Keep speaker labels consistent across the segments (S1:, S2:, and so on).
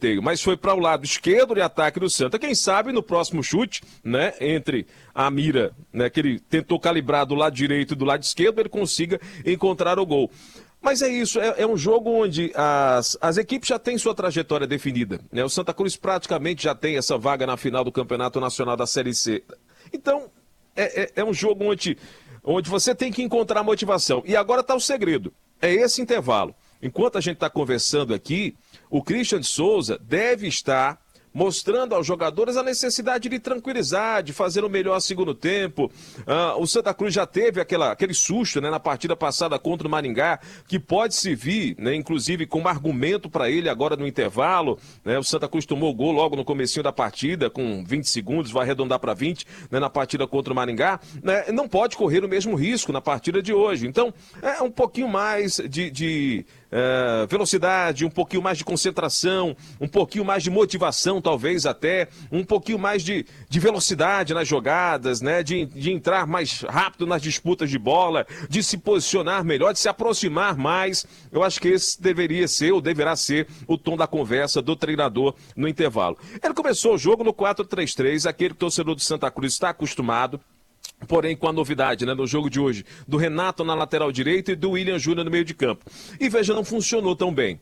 S1: escanteio, mas foi para o lado esquerdo de ataque do Santa. Quem sabe no próximo chute, né, entre a mira, né, que ele tentou calibrar do lado direito e do lado esquerdo, ele consiga encontrar o gol. Mas é isso, é um jogo onde as equipes já têm sua trajetória definida, né? O Santa Cruz praticamente já tem essa vaga na final do Campeonato Nacional da Série C. Então, é um jogo onde você tem que encontrar motivação. E agora está o segredo, é esse intervalo. Enquanto a gente está conversando aqui, o Christian de Souza deve estar mostrando aos jogadores a necessidade de tranquilizar, de fazer o melhor segundo tempo. O Santa Cruz já teve aquele susto, né, na partida passada contra o Maringá, que pode servir, né, inclusive como argumento para ele agora no intervalo. Né, o Santa Cruz tomou o gol logo no comecinho da partida, com 20 segundos, vai arredondar para 20, né, na partida contra o Maringá. Né, não pode correr o mesmo risco na partida de hoje. Então, é um pouquinho mais de velocidade, um pouquinho mais de concentração, um pouquinho mais de motivação, talvez até, um pouquinho mais de velocidade nas jogadas, né? De entrar mais rápido nas disputas de bola, de se posicionar melhor, de se aproximar mais. Eu acho que esse deveria ser, ou deverá ser, o tom da conversa do treinador no intervalo. Ele começou o jogo no 4-3-3, aquele que o torcedor do Santa Cruz está acostumado. Porém, com a novidade, né, no jogo de hoje, do Renato na lateral direita e do William Júnior no meio de campo. E veja, não funcionou tão bem.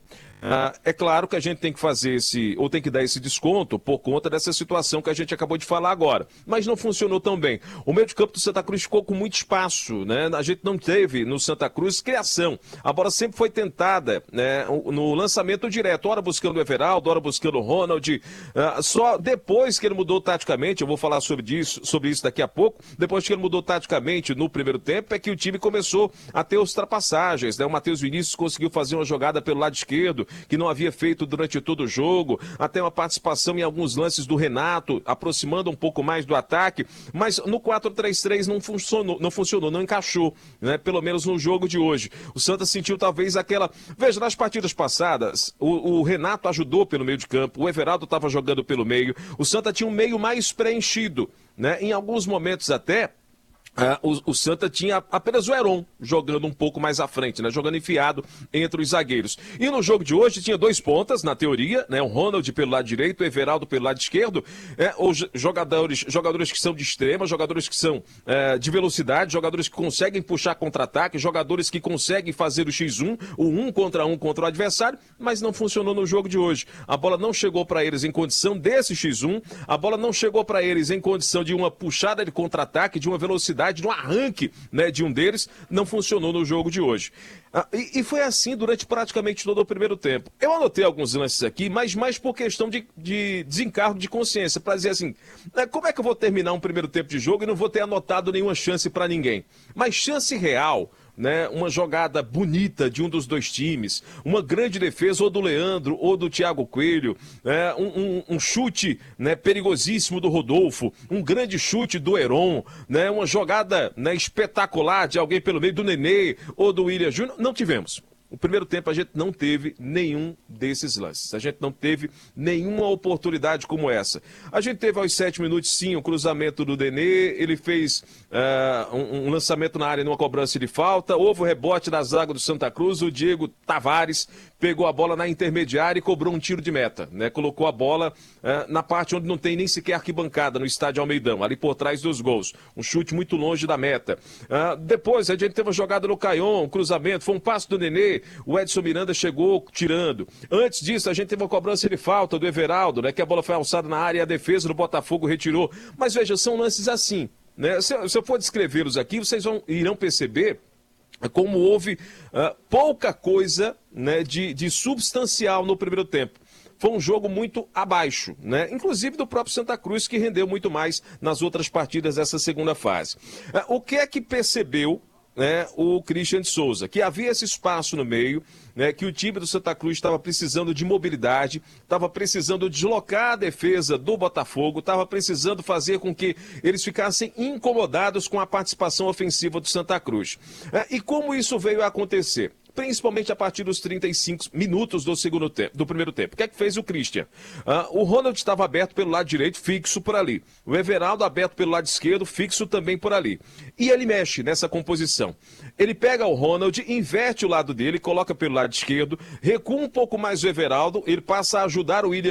S1: É claro que a gente tem que fazer tem que dar esse desconto por conta dessa situação que a gente acabou de falar agora. Mas não funcionou tão bem. O meio de campo do Santa Cruz ficou com muito espaço, né? A gente não teve no Santa Cruz criação. A bola sempre foi tentada, né, no lançamento direto, ora buscando o Everaldo, ora buscando o Ronald. Só depois que ele mudou taticamente, eu vou falar sobre isso daqui a pouco, depois que ele mudou taticamente no primeiro tempo, é que o time começou a ter ultrapassagens, né? O Matheus Vinícius conseguiu fazer uma jogada pelo lado esquerdo, que não havia feito durante todo o jogo, até uma participação em alguns lances do Renato, aproximando um pouco mais do ataque, mas no 4-3-3 não funcionou, não encaixou, né? Pelo menos no jogo de hoje. O Santa sentiu talvez Veja, nas partidas passadas, o Renato ajudou pelo meio de campo, o Everaldo estava jogando pelo meio, o Santa tinha um meio mais preenchido, né? Em alguns momentos até, o Santa tinha apenas o Heron jogando um pouco mais à frente, né? Jogando enfiado entre os zagueiros. E no jogo de hoje tinha dois pontas, na teoria, né? O Ronald pelo lado direito, o Everaldo pelo lado esquerdo. Os jogadores que são de extrema, jogadores que são de velocidade, jogadores que conseguem puxar contra-ataque, jogadores que conseguem fazer o X1, o 1 contra 1 contra o adversário, mas não funcionou no jogo de hoje. A bola não chegou para eles em condição desse X1, a bola não chegou para eles em condição de uma puxada de contra-ataque, de uma velocidade, de um arranque, né, de um deles, não funcionou no jogo de hoje. E foi assim durante praticamente todo o primeiro tempo. Eu anotei alguns lances aqui, mas mais por questão de desencargo de consciência, para dizer assim, como é que eu vou terminar um primeiro tempo de jogo e não vou ter anotado nenhuma chance para ninguém? Mas chance real, né, uma jogada bonita de um dos dois times, uma grande defesa ou do Leandro ou do Thiago Coelho, um chute, né, perigosíssimo do Rodolfo, um grande chute do Heron, né, uma jogada, né, espetacular de alguém pelo meio do Nenê ou do William Júnior, não tivemos. No primeiro tempo a gente não teve nenhum desses lances. A gente não teve nenhuma oportunidade como essa. A gente teve aos 7 minutos, sim, um cruzamento do Nenê. Ele fez um lançamento na área numa cobrança de falta. Houve o rebote da zaga do Santa Cruz. O Diego Tavares pegou a bola na intermediária e cobrou um tiro de meta, né? Colocou a bola na parte onde não tem nem sequer arquibancada, no estádio Almeidão, ali por trás dos gols. Um chute muito longe da meta. Depois a gente teve uma jogada no Caion, um cruzamento, foi um passe do Nenê. O Edson Miranda chegou tirando. Antes disso, a gente teve uma cobrança de falta do Everaldo, né? Que a bola foi alçada na área e a defesa do Botafogo retirou. Mas veja, são lances assim, né? Se eu for descrevê-los aqui, vocês irão perceber como houve pouca coisa, né, de substancial no primeiro tempo. Foi um jogo muito abaixo, né? Inclusive do próprio Santa Cruz, que rendeu muito mais nas outras partidas dessa segunda fase. O que é que percebeu, né, o Christian de Souza? Que havia esse espaço no meio, né, que o time do Santa Cruz estava precisando de mobilidade, estava precisando deslocar a defesa do Botafogo, estava precisando fazer com que eles ficassem incomodados com a participação ofensiva do Santa Cruz. E como isso veio a acontecer? Principalmente a partir dos 35 minutos do primeiro tempo. O que é que fez o Christian? O Ronald estava aberto pelo lado direito, fixo por ali. O Everaldo aberto pelo lado esquerdo, fixo também por ali. E ele mexe nessa composição. Ele pega o Ronald, inverte o lado dele, coloca pelo lado esquerdo, recua um pouco mais o Everaldo, ele passa a ajudar o William